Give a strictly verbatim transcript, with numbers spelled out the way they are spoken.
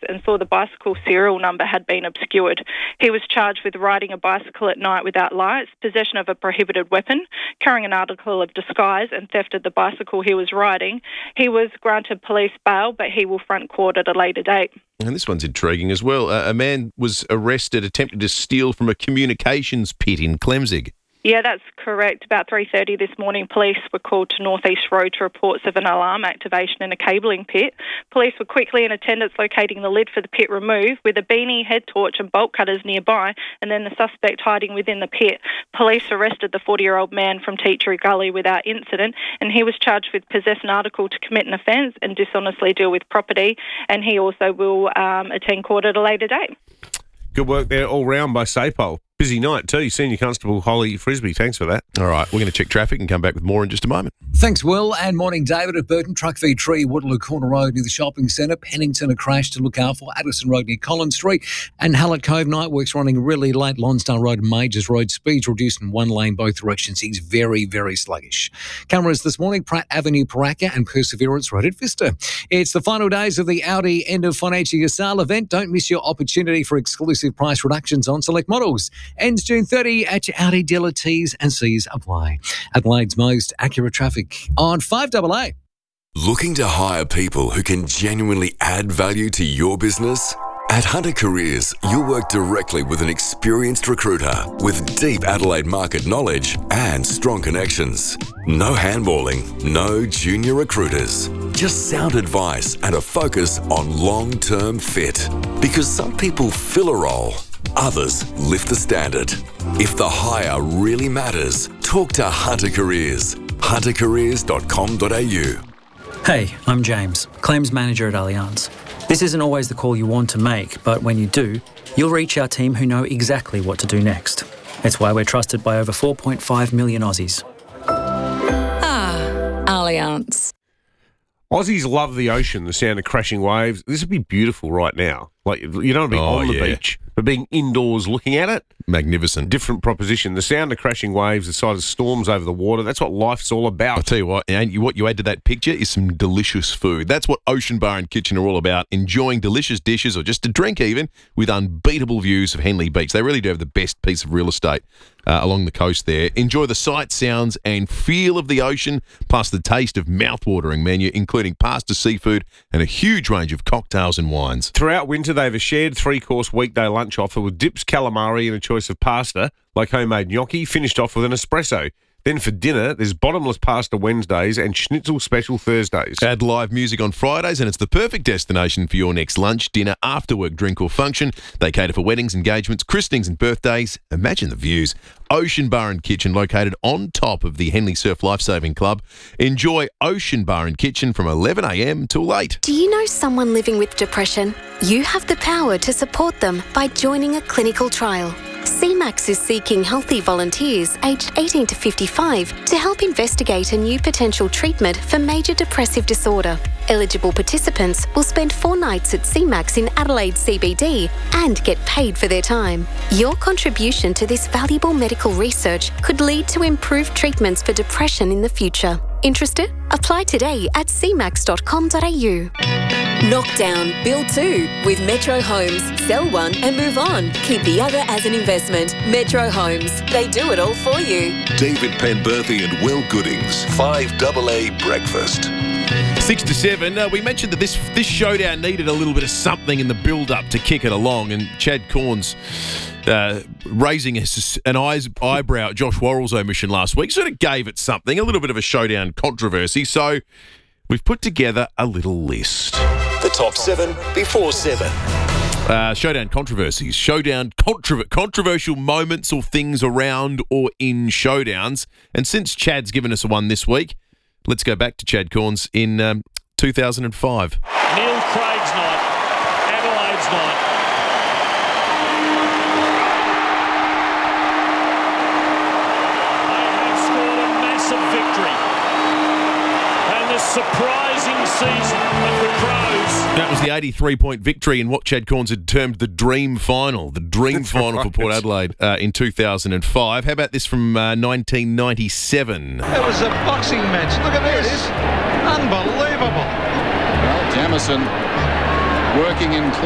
and saw the bicycle serial number had been obscured. He was charged with riding a bicycle at night without lights, possession of a prohibited weapon, carrying an article of disguise and theft of the bicycle he was riding. He was granted police bail, but he will front court at a later date. And this one's intriguing as well. Uh, a man was arrested attempting to steal from a communications pit in Clemzig. Yeah, that's correct. About three thirty this morning, police were called to North East Road to reports of an alarm activation in a cabling pit. Police were quickly in attendance locating the lid for the pit removed, with a beanie, head torch and bolt cutters nearby, and then the suspect hiding within the pit. Police arrested the forty-year-old man from Teachery Gully without incident, and he was charged with possess an article to commit an offence and dishonestly deal with property, and he also will um, attend court at a later date. Good work there all round by SAPOL. Busy night too. Senior Constable Holly Frisbee, thanks for that. All right, we're going to check traffic and come back with more in just a moment. Thanks, Will, and morning, David. At Burton, truck v Tree, Waterloo Corner Road near the shopping centre. Pennington, a crash to look out for. Addison Road near Collins Street. And Hallett Cove, night works running really late. Lonsdale Road and Majors Road, speeds reduced in one lane both directions. He's very, very sluggish. Cameras this morning, Pratt Avenue, Paraka and Perseverance Road at Vista. It's the final days of the Audi end of financial year sale event. Don't miss your opportunity for exclusive price reductions on select models. Ends June thirtieth at your Audi dealer. T's and C's apply. Adelaide's most accurate traffic on five A A. Looking to hire people who can genuinely add value to your business? At Hunter Careers, you'll work directly with an experienced recruiter with deep Adelaide market knowledge and strong connections. No handballing, no junior recruiters. Just sound advice and a focus on long-term fit. Because some people fill a role, others lift the standard. If the hire really matters, talk to Hunter Careers. hunter careers dot com dot a u. Hey, I'm James, Claims Manager at Allianz. This isn't always the call you want to make, but when you do, you'll reach our team who know exactly what to do next. It's why we're trusted by over four point five million Aussies. Ah, Allianz. Aussies love the ocean, the sound of crashing waves. This would be beautiful right now. Like, you don't want to be Oh, on the yeah. beach, but being indoors looking at it, Magnificent. different proposition. The sound of crashing waves, the sight of storms over the water, that's what life's all I'll about. tell you what, and you- what you add to that picture is some delicious food. That's what Ocean Bar and Kitchen are all about, enjoying delicious dishes or just a drink even with unbeatable views of Henley Beach. They really do have the best piece of real estate uh, along the coast there. Enjoy the sights, sounds and feel of the ocean, plus the taste of mouth-watering menu, including pasta, seafood and a huge range of cocktails and wines. Throughout winter, they have a shared three-course weekday lunch offer with dips, calamari and a choice of pasta, like homemade gnocchi, finished off with an espresso. Then for dinner, there's bottomless pasta Wednesdays and schnitzel special Thursdays. Add live music on Fridays and it's the perfect destination for your next lunch, dinner, after-work drink or function. They cater for weddings, engagements, christenings and birthdays. Imagine the views. Ocean Bar and Kitchen, located on top of the Henley Surf Lifesaving Club. Enjoy Ocean Bar and Kitchen from eleven a m till eight. Do you know someone living with depression? You have the power to support them by joining a clinical trial. C MAX is seeking healthy volunteers aged eighteen to fifty-five to help investigate a new potential treatment for major depressive disorder. Eligible participants will spend four nights at C MAX in Adelaide C B D and get paid for their time. Your contribution to this valuable medical research could lead to improved treatments for depression in the future. Interested? Apply today at c max dot com dot a u. Knockdown, build two with Metro Homes. Sell one and move on. Keep the other as an investment. Metro Homes. They do it all for you. David Penberthy and Will Goodings. five A A Breakfast. Six to seven. Uh, we mentioned that this this showdown needed a little bit of something in the build-up to kick it along, and Chad Corns uh, raising a, an eyes, eyebrow at Josh Worrell's omission last week sort of gave it something, a little bit of a showdown controversy. So we've put together a little list. The top seven before seven. Uh, showdown controversies, showdown controver- controversial moments or things around or in showdowns. And since Chad's given us one this week, let's go back to Chad Corns in um, two thousand five. Neil Craig's night, Adelaide's night. They have scored a massive victory. And the surprising season of the Crows. That was the eighty-three point victory in what Chad Corns had termed the dream final, the dream That's final right. for Port Adelaide uh, in two thousand five. How about this from uh, nineteen ninety-seven? It was a boxing match. Look at this. Unbelievable. Well, Jamison working in